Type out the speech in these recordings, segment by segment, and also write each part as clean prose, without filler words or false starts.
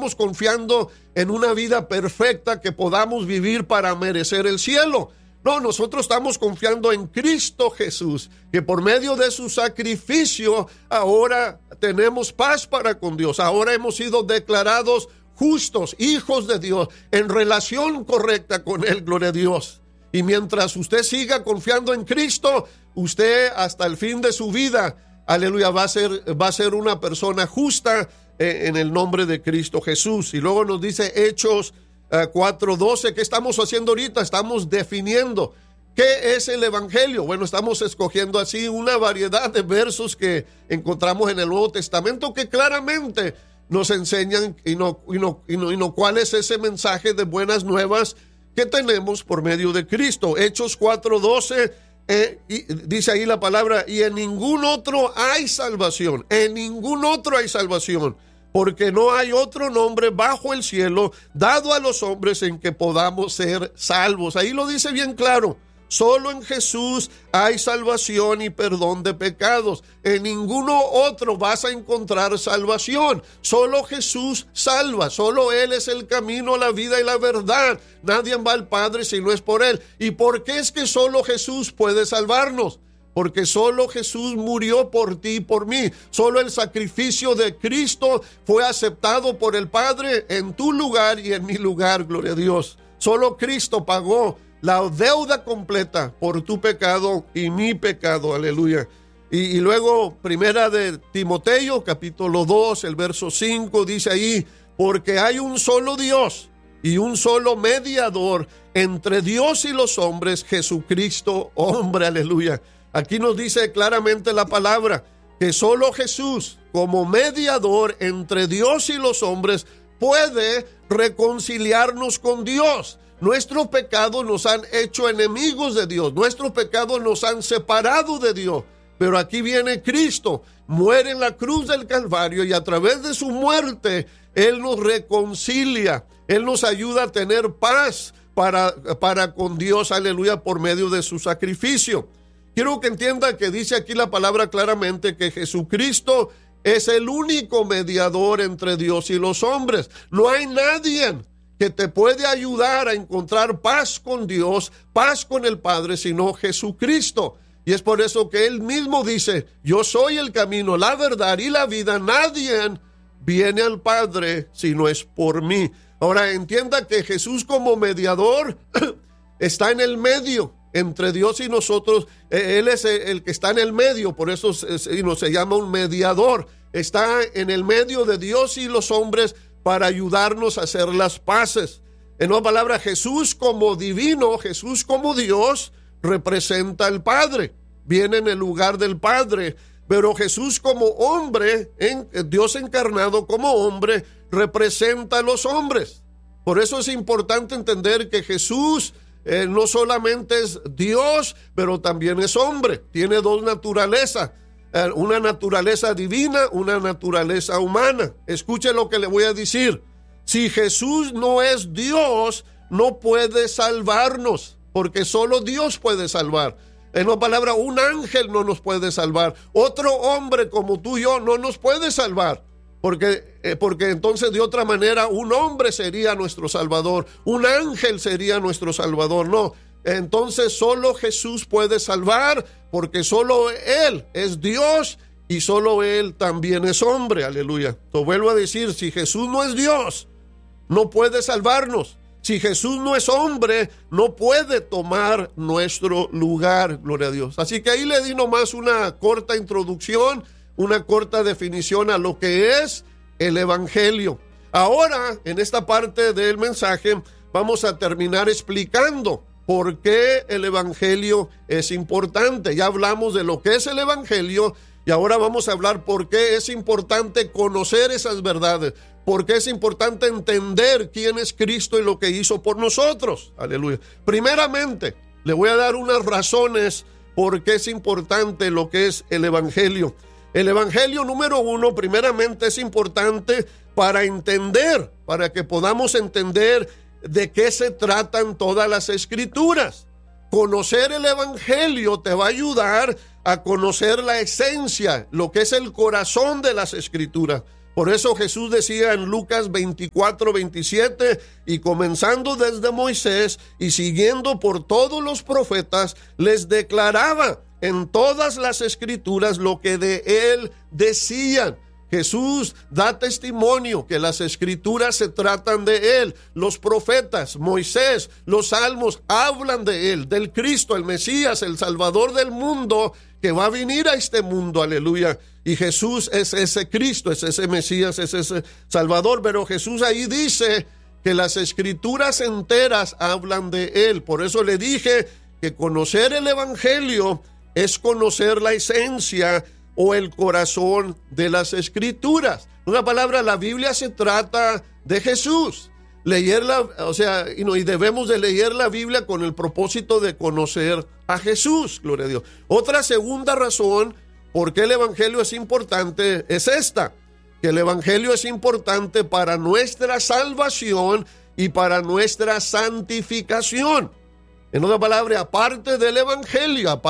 estamos confiando en una vida perfecta que podamos vivir para merecer el cielo. No, nosotros estamos confiando en Cristo Jesús, que por medio de su sacrificio ahora tenemos paz para con Dios. Ahora hemos sido declarados justos, hijos de Dios, en relación correcta con Él, gloria a Dios. Y mientras usted siga confiando en Cristo, usted hasta el fin de su vida, aleluya, va a ser una persona justa en el nombre de Cristo Jesús. Y luego nos dice Hechos 4:12, ¿qué estamos haciendo ahorita? Estamos definiendo qué es el Evangelio. Bueno, estamos escogiendo así una variedad de versos que encontramos en el Nuevo Testamento que claramente nos enseñan cuál es ese mensaje de buenas nuevas que tenemos por medio de Cristo. Hechos 4:12, dice ahí la palabra, y en ningún otro hay salvación, en ningún otro hay salvación, porque no hay otro nombre bajo el cielo dado a los hombres en que podamos ser salvos. Ahí lo dice bien claro. Solo en Jesús hay salvación y perdón de pecados. En ninguno otro vas a encontrar salvación. Solo Jesús salva. Solo Él es el camino, la vida y la verdad. Nadie va al Padre si no es por Él. ¿Y por qué es que solo Jesús puede salvarnos? Porque solo Jesús murió por ti y por mí. Solo el sacrificio de Cristo fue aceptado por el Padre en tu lugar y en mi lugar, gloria a Dios. Solo Cristo pagó la deuda completa por tu pecado y mi pecado, aleluya. Y luego, primera de Timoteo, capítulo 2, el verso 5, dice ahí, porque hay un solo Dios y un solo mediador entre Dios y los hombres, Jesucristo, hombre, aleluya. Aquí nos dice claramente la palabra que solo Jesús, como mediador entre Dios y los hombres, puede reconciliarnos con Dios. Nuestros pecados nos han hecho enemigos de Dios. Nuestros pecados nos han separado de Dios. Pero aquí viene Cristo, muere en la cruz del Calvario y a través de su muerte Él nos reconcilia. Él nos ayuda a tener paz para con Dios, aleluya, por medio de su sacrificio. Quiero que entienda que dice aquí la palabra claramente que Jesucristo es el único mediador entre Dios y los hombres. No hay nadie que te puede ayudar a encontrar paz con Dios, paz con el Padre, sino Jesucristo. Y es por eso que Él mismo dice, yo soy el camino, la verdad y la vida. Nadie viene al Padre si no es por mí. Ahora entienda que Jesús como mediador está en el medio entre Dios y nosotros. Él es el que está en el medio, por eso se llama un mediador. Está en el medio de Dios y los hombres para ayudarnos a hacer las paces. En otra palabra, Jesús como divino, Jesús como Dios, representa al Padre, viene en el lugar del Padre, pero Jesús como hombre, Dios encarnado como hombre, representa a los hombres. Por eso es importante entender que Jesús no solamente es Dios, pero también es hombre. Tiene dos naturalezas, una naturaleza divina, una naturaleza humana. Escuche lo que le voy a decir. Si Jesús no es Dios, no puede salvarnos, porque solo Dios puede salvar. En una palabra, un ángel no nos puede salvar. Otro hombre como tú y yo no nos puede salvar. Porque entonces de otra manera un hombre sería nuestro salvador, un ángel sería nuestro salvador. No, entonces solo Jesús puede salvar, porque solo Él es Dios y solo Él también es hombre, aleluya. Entonces vuelvo a decir, si Jesús no es Dios, no puede salvarnos. Si Jesús no es hombre, no puede tomar nuestro lugar, gloria a Dios. Así que ahí le di nomás una corta introducción, una corta definición a lo que es el Evangelio. Ahora, en esta parte del mensaje, vamos a terminar explicando por qué el Evangelio es importante. Ya hablamos de lo que es el Evangelio y ahora vamos a hablar por qué es importante conocer esas verdades, por qué es importante entender quién es Cristo y lo que hizo por nosotros. Aleluya. Primeramente, le voy a dar unas razones por qué es importante lo que es el Evangelio. El Evangelio número 1, primeramente, es importante para entender, para que podamos entender de qué se tratan todas las Escrituras. Conocer el Evangelio te va a ayudar a conocer la esencia, lo que es el corazón de las Escrituras. Por eso Jesús decía en Lucas 24:27, y comenzando desde Moisés y siguiendo por todos los profetas, les declaraba en todas las escrituras lo que de él decían. Jesús da testimonio que las escrituras se tratan de él. Los profetas, Moisés, los salmos hablan de él, del Cristo, el Mesías, el Salvador del mundo, que va a venir a este mundo, aleluya. Y Jesús es ese Cristo, es ese Mesías, es ese Salvador. Pero Jesús ahí dice que las escrituras enteras hablan de él. Por eso le dije que conocer el evangelio es conocer la esencia o el corazón de las escrituras. En una palabra, la Biblia se trata de Jesús. Leerla, y debemos de leer la Biblia con el propósito de conocer a Jesús, gloria a Dios. Otra segunda razón por qué el evangelio es importante es esta, que el evangelio es importante para nuestra salvación y para nuestra santificación. En otra palabra, aparte del evangelio,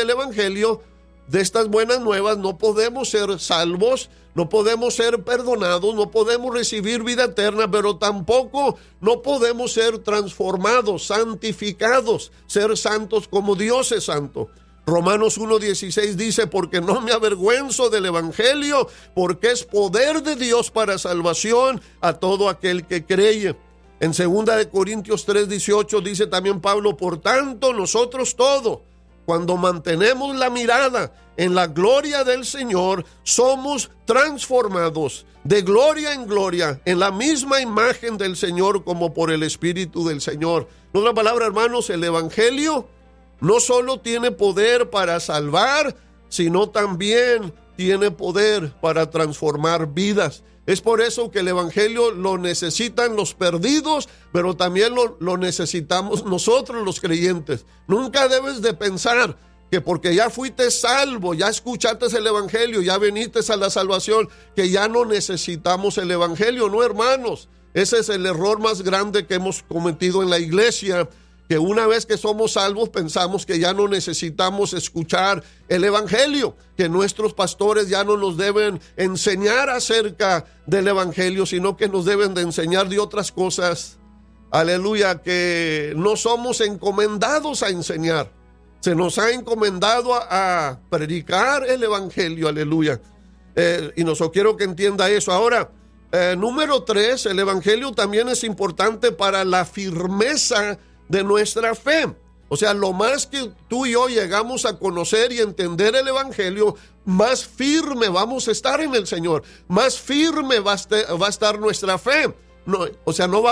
de estas buenas nuevas, no podemos ser salvos, no podemos ser perdonados, no podemos recibir vida eterna, pero tampoco no podemos ser transformados, santificados, ser santos como Dios es santo. Romanos 1:16 dice, porque no me avergüenzo del evangelio, porque es poder de Dios para salvación a todo aquel que cree. En 2 Corintios 3:18 dice también Pablo, por tanto nosotros todos, cuando mantenemos la mirada en la gloria del Señor, somos transformados de gloria en gloria en la misma imagen del Señor como por el Espíritu del Señor. En otra palabra, hermanos, el evangelio no solo tiene poder para salvar, sino también tiene poder para transformar vidas. Es por eso que el evangelio lo necesitan los perdidos, pero también lo necesitamos nosotros los creyentes. Nunca debes de pensar que porque ya fuiste salvo, ya escuchaste el evangelio, ya viniste a la salvación, que ya no necesitamos el evangelio. No, hermanos, ese es el error más grande que hemos cometido en la iglesia, que una vez que somos salvos pensamos que ya no necesitamos escuchar el evangelio, que nuestros pastores ya no nos deben enseñar acerca del evangelio, sino que nos deben de enseñar de otras cosas, aleluya, que no somos encomendados a enseñar. Se nos ha encomendado a predicar el evangelio, aleluya, y quiero que entienda eso. Ahora, número 3, el evangelio también es importante para la firmeza de nuestra fe. O sea, lo más que tú y yo llegamos a conocer y entender el evangelio, más firme vamos a estar en el Señor, más firme va a estar nuestra fe. No va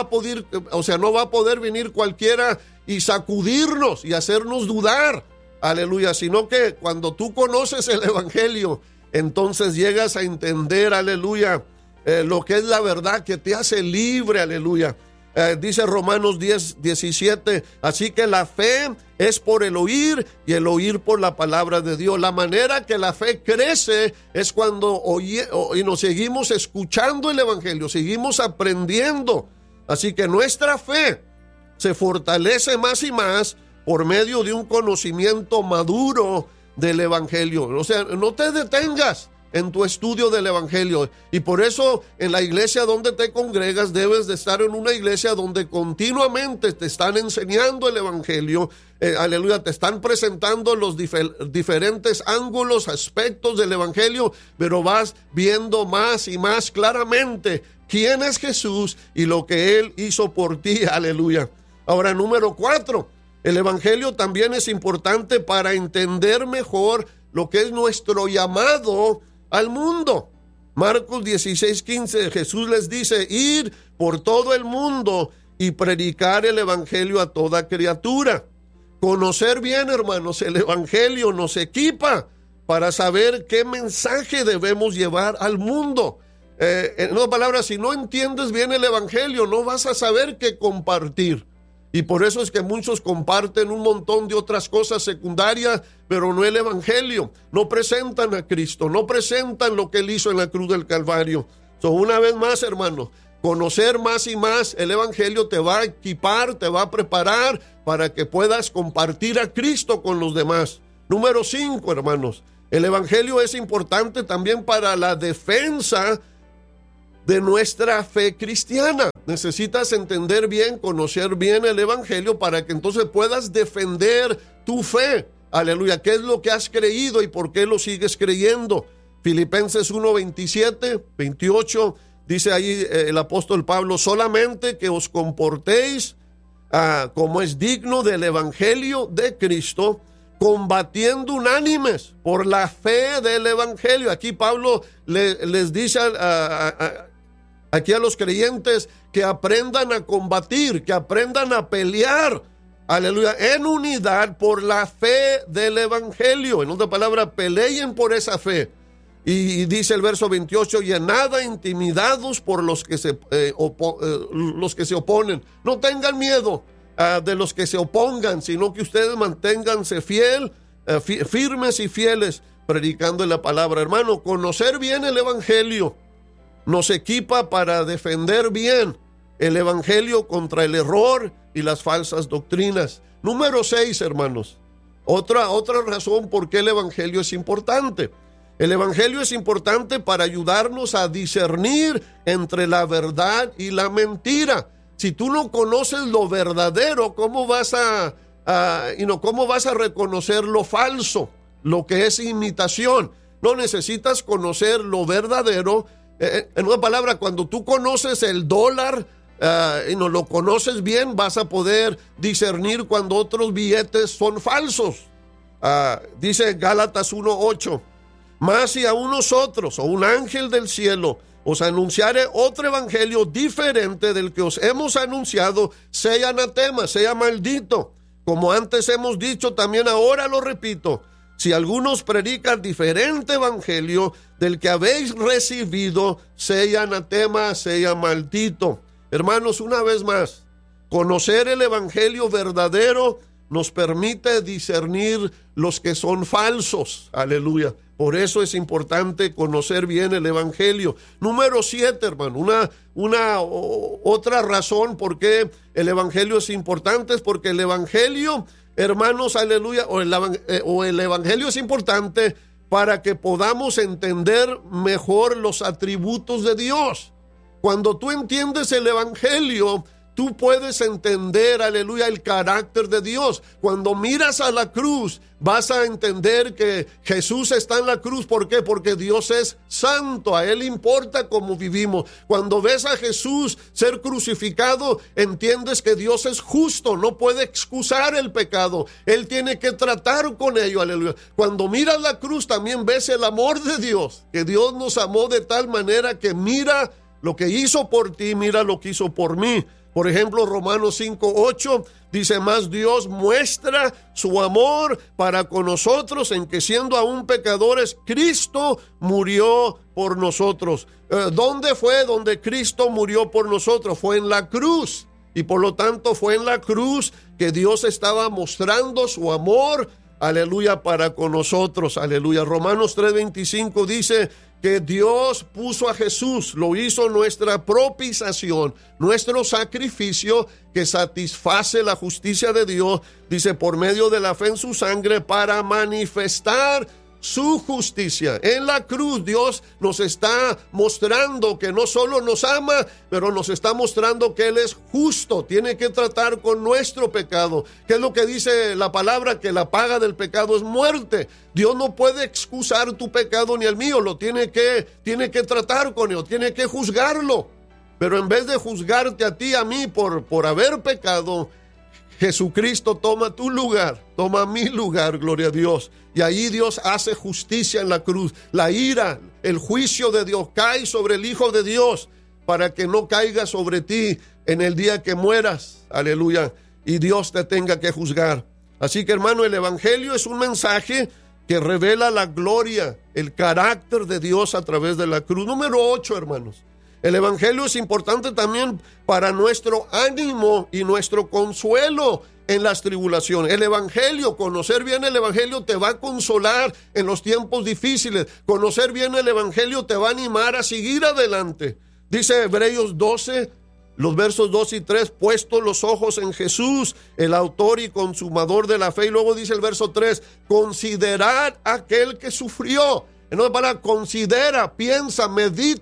a poder venir cualquiera y sacudirnos y hacernos dudar, aleluya, sino que cuando tú conoces el evangelio, entonces llegas a entender, aleluya, lo que es la verdad que te hace libre, aleluya. Dice Romanos 10:17, así que la fe es por el oír y el oír por la palabra de Dios. La manera que la fe crece es cuando nos seguimos escuchando el evangelio, seguimos aprendiendo. Así que nuestra fe se fortalece más y más por medio de un conocimiento maduro del evangelio. O sea, no te detengas en tu estudio del evangelio, y por eso en la iglesia donde te congregas debes de estar en una iglesia donde continuamente te están enseñando el evangelio, aleluya, te están presentando los diferentes ángulos, aspectos del evangelio, pero vas viendo más y más claramente quién es Jesús y lo que Él hizo por ti, aleluya. Ahora, número 4, el evangelio también es importante para entender mejor lo que es nuestro llamado al mundo. Marcos 16:15, Jesús les dice, ir por todo el mundo y predicar el evangelio a toda criatura. Conocer bien, hermanos, el evangelio nos equipa para saber qué mensaje debemos llevar al mundo. En otras palabras, si no entiendes bien el evangelio, no vas a saber qué compartir. Y por eso es que muchos comparten un montón de otras cosas secundarias, pero no el evangelio. No presentan a Cristo, no presentan lo que Él hizo en la cruz del Calvario. Una vez más, hermanos, conocer más y más el evangelio te va a equipar, te va a preparar para que puedas compartir a Cristo con los demás. Número 5, hermanos, el evangelio es importante también para la defensa de nuestra fe cristiana. Necesitas entender bien, conocer bien el evangelio para que entonces puedas defender tu fe. Aleluya, ¿qué es lo que has creído y por qué lo sigues creyendo? Filipenses 1, 27, 28, dice ahí el apóstol Pablo: solamente que os comportéis como es digno del evangelio de Cristo, combatiendo unánimes por la fe del evangelio. Aquí Pablo les dice aquí a los creyentes que aprendan a combatir, que aprendan a pelear, aleluya, en unidad por la fe del evangelio. En otra palabra, peleen por esa fe. Y dice el verso 28, y en nada intimidados por los que se oponen. No tengan miedo de los que se opongan, sino que ustedes manténganse firmes y fieles, predicando la palabra. Hermano, conocer bien el evangelio nos equipa para defender bien el evangelio contra el error y las falsas doctrinas. Número 6, hermanos. Otra razón por qué el evangelio es importante. El evangelio es importante para ayudarnos a discernir entre la verdad y la mentira. Si tú no conoces lo verdadero, ¿cómo vas a reconocer lo falso, lo que es imitación? No, necesitas conocer lo verdadero. En una palabra, cuando tú conoces el dólar y no lo conoces bien, vas a poder discernir cuando otros billetes son falsos. Dice Gálatas 1:8, más si aún nosotros o un ángel del cielo os anunciare otro evangelio diferente del que os hemos anunciado, sea anatema, sea maldito. Como antes hemos dicho, también ahora lo repito: si algunos predican diferente evangelio del que habéis recibido, sea anatema, sea maldito. Hermanos, una vez más, conocer el evangelio verdadero nos permite discernir los que son falsos. Aleluya. Por eso es importante conocer bien el evangelio. Número 7, hermano, otra razón por qué el evangelio es importante es porque el evangelio, hermanos, aleluya, o el evangelio es importante para que podamos entender mejor los atributos de Dios. Cuando tú entiendes el evangelio, tú puedes entender, aleluya, el carácter de Dios. Cuando miras a la cruz, vas a entender que Jesús está en la cruz. ¿Por qué? Porque Dios es santo, a Él importa cómo vivimos. Cuando ves a Jesús ser crucificado, entiendes que Dios es justo, no puede excusar el pecado. Él tiene que tratar con ello, aleluya. Cuando miras la cruz, también ves el amor de Dios, que Dios nos amó de tal manera que mira lo que hizo por ti, mira lo que hizo por mí. Por ejemplo, Romanos 5:8 dice: más Dios muestra su amor para con nosotros en que siendo aún pecadores, Cristo murió por nosotros. ¿Dónde fue donde Cristo murió por nosotros? Fue en la cruz. Y por lo tanto fue en la cruz que Dios estaba mostrando su amor, aleluya, para con nosotros, aleluya. Romanos 3:25 dice que Dios puso a Jesús, lo hizo nuestra propiciación, nuestro sacrificio que satisface la justicia de Dios, dice, por medio de la fe en su sangre, para manifestar su justicia. En la cruz Dios nos está mostrando que no solo nos ama, pero nos está mostrando que Él es justo, tiene que tratar con nuestro pecado. ¿Qué es lo que dice la palabra? Que la paga del pecado es muerte. Dios no puede excusar tu pecado ni el mío, lo tiene que tratar con él, tiene que juzgarlo. Pero en vez de juzgarte a ti, a mí por haber pecado, Jesucristo toma tu lugar, toma mi lugar, gloria a Dios. Y ahí Dios hace justicia en la cruz. La ira, el juicio de Dios cae sobre el Hijo de Dios para que no caiga sobre ti en el día que mueras. Aleluya. Y Dios te tenga que juzgar. Así que, hermano, el evangelio es un mensaje que revela la gloria, el carácter de Dios a través de la cruz. Número 8, hermanos. El evangelio es importante también para nuestro ánimo y nuestro consuelo en las tribulaciones. El evangelio, conocer bien el evangelio te va a consolar en los tiempos difíciles. Conocer bien el evangelio te va a animar a seguir adelante. Dice Hebreos 12, los versos 2 y 3, puestos los ojos en Jesús, el autor y consumador de la fe. Y luego dice el verso 3, considerad aquel que sufrió. En otra palabra, considera, piensa, medita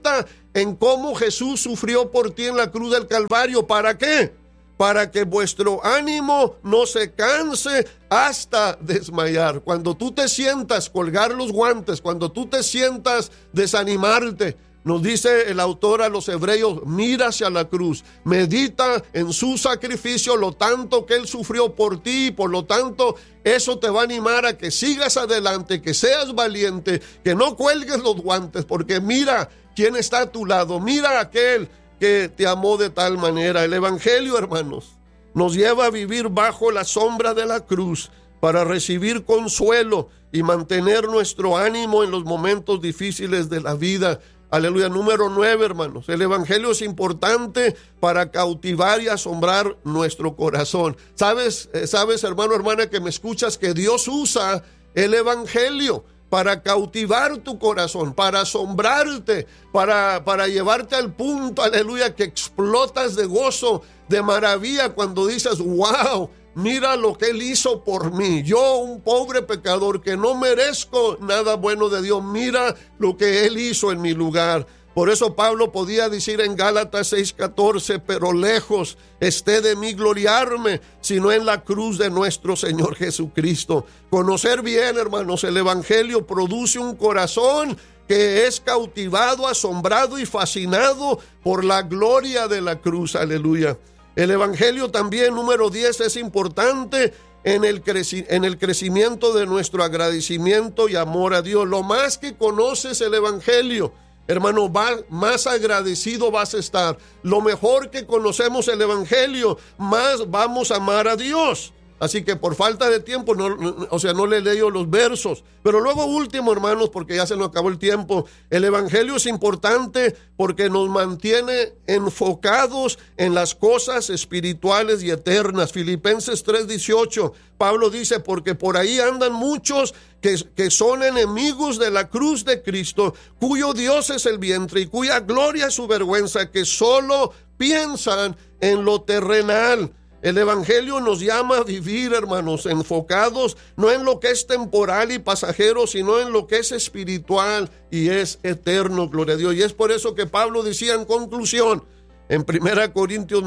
en cómo Jesús sufrió por ti en la cruz del Calvario. ¿Para qué? Para que vuestro ánimo no se canse hasta desmayar. Cuando tú te sientas colgar los guantes, cuando tú te sientas desanimarte, nos dice el autor a los hebreos, mira hacia la cruz, medita en su sacrificio, lo tanto que él sufrió por ti, y por lo tanto eso te va a animar a que sigas adelante, que seas valiente, que no cuelgues los guantes, porque mira quién está a tu lado, mira a aquel que te amó de tal manera. El evangelio, hermanos, nos lleva a vivir bajo la sombra de la cruz para recibir consuelo y mantener nuestro ánimo en los momentos difíciles de la vida. Aleluya. Número 9, hermanos. El evangelio es importante para cautivar y asombrar nuestro corazón. ¿Sabes, hermano, hermana, que me escuchas, que Dios usa el evangelio para cautivar tu corazón, para asombrarte, para llevarte al punto, aleluya, que explotas de gozo, de maravilla cuando dices, wow, mira lo que Él hizo por mí. Yo, un pobre pecador que no merezco nada bueno de Dios, mira lo que Él hizo en mi lugar. Por eso Pablo podía decir en Gálatas 6:14, pero lejos esté de mí gloriarme, sino en la cruz de nuestro Señor Jesucristo. Conocer bien, hermanos, el evangelio produce un corazón que es cautivado, asombrado y fascinado por la gloria de la cruz. Aleluya. El evangelio también, número 10, es importante en el crecimiento de nuestro agradecimiento y amor a Dios. Lo más que conoces el evangelio, hermano, más agradecido vas a estar. Lo mejor que conocemos el evangelio, más vamos a amar a Dios. Así que por falta de tiempo, no le leo los versos. Pero luego último, hermanos, porque ya se nos acabó el tiempo, el evangelio es importante porque nos mantiene enfocados en las cosas espirituales y eternas. Filipenses 3:18, Pablo dice, porque por ahí andan muchos que son enemigos de la cruz de Cristo, cuyo Dios es el vientre y cuya gloria es su vergüenza, que solo piensan en lo terrenal. El evangelio nos llama a vivir, hermanos, enfocados no en lo que es temporal y pasajero, sino en lo que es espiritual y es eterno, gloria a Dios. Y es por eso que Pablo decía en conclusión, en 1 Corintios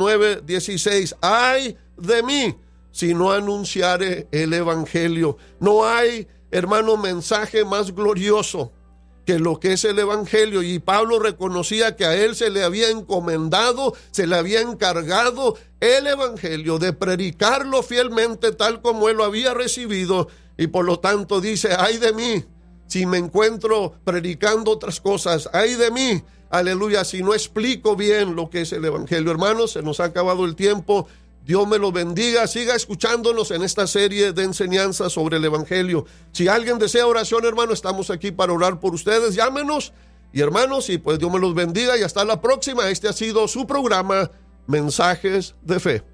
9:16, ay de mí si no anunciare el evangelio. No hay, hermano, mensaje más glorioso que lo que es el evangelio. Y Pablo reconocía que a él se le había encomendado, se le había encargado el evangelio, de predicarlo fielmente tal como él lo había recibido, y por lo tanto dice, ay de mí si me encuentro predicando otras cosas, ay de mí, aleluya, si no explico bien lo que es el evangelio. Hermanos, se nos ha acabado el tiempo. Dios me lo bendiga, siga escuchándonos en esta serie de enseñanzas sobre el evangelio. Si alguien desea oración, hermano, estamos aquí para orar por ustedes, llámenos. Y hermanos, y pues Dios me los bendiga y hasta la próxima. Este ha sido su programa, Mensajes de Fe.